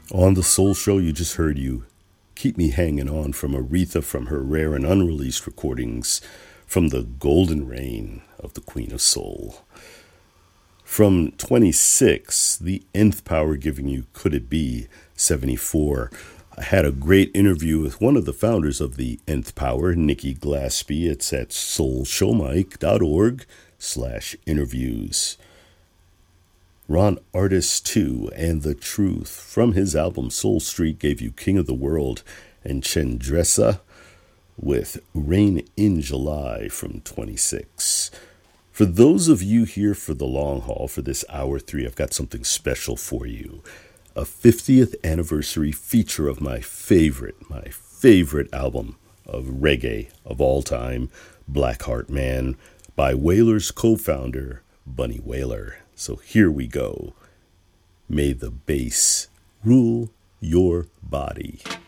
On the Soul Show, you just heard you Keep Me Hanging On from Aretha from her rare and unreleased recordings from the golden reign of the Queen of Soul. From 26, the Nth Power giving you Could It Be 74. I had a great interview with one of the founders of the Nth Power, Nikki Glaspie. It's at soulshowmike.org/interviews. Ron Artis 2 and The Truth from his album Soul Street gave you King of the World, and Chandresa with Rain in July from 26. For those of you here for the long haul, for this hour 3, I've got something special for you. A 50th anniversary feature of my favorite album of reggae of all time, Blackheart Man, by Wailer's co-founder, Bunny Wailer. So here we go. May the bass rule your body.